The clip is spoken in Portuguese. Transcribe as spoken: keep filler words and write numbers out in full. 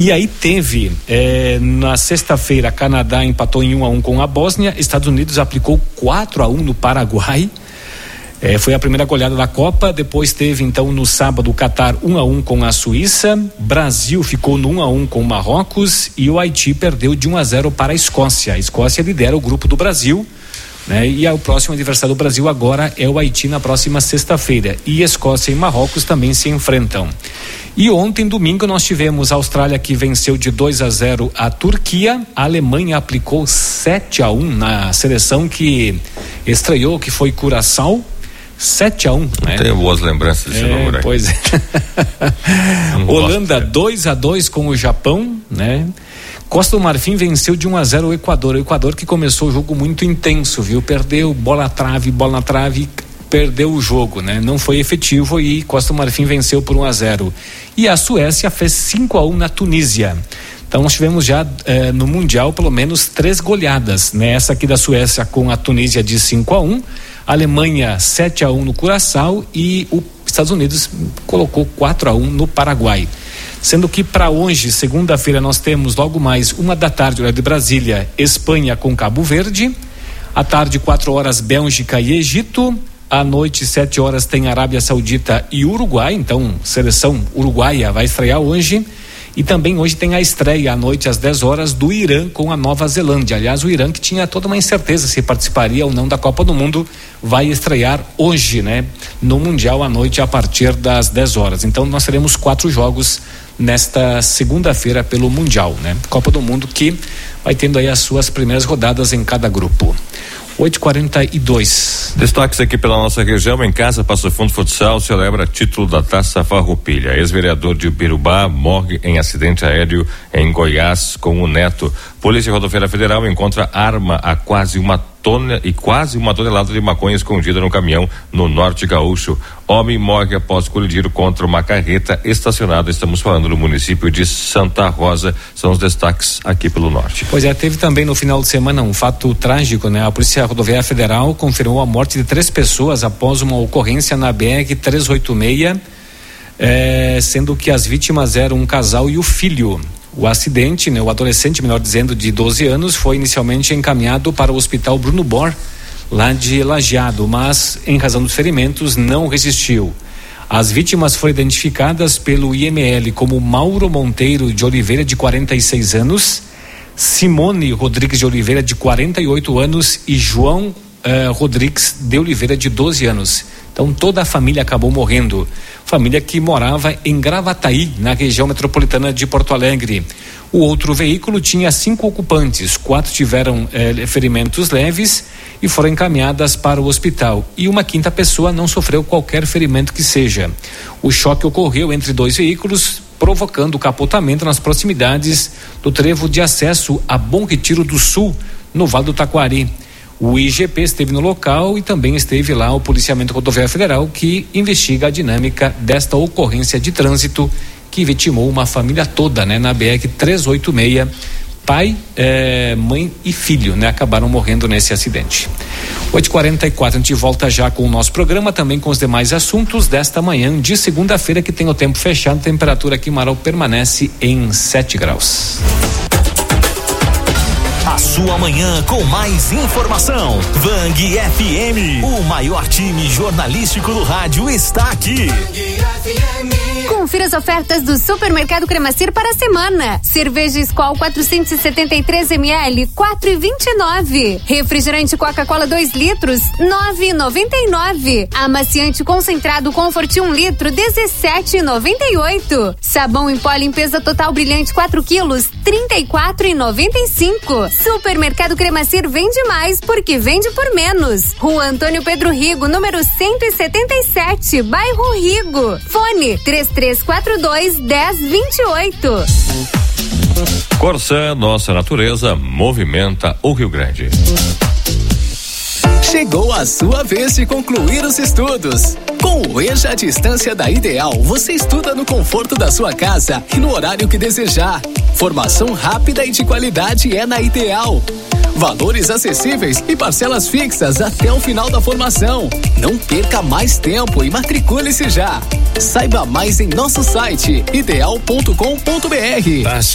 E aí teve, eh, na sexta-feira, Canadá empatou em um a um com a Bósnia, Estados Unidos aplicou quatro a um no Paraguai. É, foi a primeira goleada da Copa. Depois teve então no sábado o Catar um a um com a Suíça, Brasil ficou no um a um com o Marrocos e o Haiti perdeu de um a zero para a Escócia. A Escócia lidera o grupo do Brasil, né? E o próximo adversário do Brasil agora é o Haiti na próxima sexta-feira, e Escócia e Marrocos também se enfrentam. E ontem, domingo, nós tivemos a Austrália que venceu de dois a zero a Turquia. A Alemanha aplicou sete a um na seleção que estreou, que foi Curaçao. sete a um, né? Tenho boas lembranças desse é, número aí. Pois é. Holanda dois a dois com o Japão, né? Costa do Marfim venceu de um a zero o Equador. O Equador que começou o jogo muito intenso, viu? Perdeu bola na trave, bola na trave, perdeu o jogo, né? Não foi efetivo e Costa do Marfim venceu por um a zero. E a Suécia fez cinco a um na Tunísia. Então nós tivemos já eh, no Mundial pelo menos três goleadas, né? Essa aqui da Suécia com a Tunísia de cinco a um, Alemanha sete a um no Curaçao e os Estados Unidos colocou quatro a um no Paraguai. Sendo que para hoje, segunda-feira, nós temos logo mais uma da tarde, hora de Brasília, Espanha com Cabo Verde. À tarde, quatro horas, Bélgica e Egito. À noite, sete horas, tem Arábia Saudita e Uruguai. Então, seleção uruguaia vai estrear hoje. E também hoje tem a estreia à noite às dez horas do Irã com a Nova Zelândia. Aliás, o Irã, que tinha toda uma incerteza se participaria ou não da Copa do Mundo, vai estrear hoje, né? No Mundial à noite a partir das dez horas. Então nós teremos quatro jogos nesta segunda-feira pelo Mundial, né? Copa do Mundo que vai tendo aí as suas primeiras rodadas em cada grupo. oito e quarenta e dois. Destaques aqui pela nossa região. Em casa, Passo Fundo Futsal celebra título da Taça Farroupilha. Ex-vereador de Birubá morre em acidente aéreo em Goiás com o neto. Polícia Rodoviária Federal encontra arma a quase uma tona e quase uma tonelada de maconha escondida no caminhão no Norte Gaúcho. Homem morre após colidir contra uma carreta estacionada. Estamos falando do município de Santa Rosa. São os destaques aqui pelo norte. Pois é, teve também no final de semana um fato trágico, né? A Polícia Rodoviária Federal confirmou a morte de três pessoas após uma ocorrência na B R trezentos e oitenta e seis, eh, sendo que as vítimas eram um casal e o filho. O acidente, né, o adolescente, melhor dizendo, de doze anos, foi inicialmente encaminhado para o Hospital Bruno Bor, lá de Lajeado, mas em razão dos ferimentos não resistiu. As vítimas foram identificadas pelo I M L como Mauro Monteiro de Oliveira, de quarenta e seis anos, Simone Rodrigues de Oliveira, de quarenta e oito anos e João eh, Rodrigues de Oliveira, de doze anos. Então toda a família acabou morrendo. Família que morava em Gravataí, na região metropolitana de Porto Alegre. O outro veículo tinha cinco ocupantes, quatro tiveram eh, ferimentos leves e foram encaminhadas para o hospital. E uma quinta pessoa não sofreu qualquer ferimento que seja. O choque ocorreu entre dois veículos, provocando capotamento nas proximidades do trevo de acesso a Bom Retiro do Sul, no Vale do Taquari. O I G P esteve no local e também esteve lá o Policiamento Rodoviário Federal, que investiga a dinâmica desta ocorrência de trânsito que vitimou uma família toda, né, na B R trezentos e oitenta e seis. Pai, eh, mãe e filho, né, acabaram morrendo nesse acidente. oito e quarenta e quatro, a gente volta já com o nosso programa, também com os demais assuntos desta manhã de segunda-feira, que tem o tempo fechado. A temperatura aqui em Marau permanece em sete graus. A sua manhã com mais informação. Vang F M, o maior time jornalístico do rádio, está aqui. Confira as ofertas do Supermercado Cremacir para a semana. Cerveja Skol quatrocentos e setenta e três mililitros, quatro e vinte e nove. Refrigerante Coca-Cola dois litros, nove e noventa e nove. Amaciante concentrado Comfort um litro, dezessete e noventa e oito. Sabão em pó limpeza total brilhante quatro quilos, trinta e quatro e noventa e cinco. Supermercado Cremacir vende mais porque vende por menos. Rua Antônio Pedro Rigo, número cento e setenta e sete, bairro Rigo. Fone três três quatro dois, dez vinte e oito. Corsã, nossa natureza movimenta o Rio Grande. Chegou a sua vez de concluir os estudos. Com o EJA à distância da Ideal, você estuda no conforto da sua casa e no horário que desejar. Formação rápida e de qualidade é na Ideal. Valores acessíveis e parcelas fixas até o final da formação. Não perca mais tempo e matricule-se já. Saiba mais em nosso site ideal ponto com ponto br.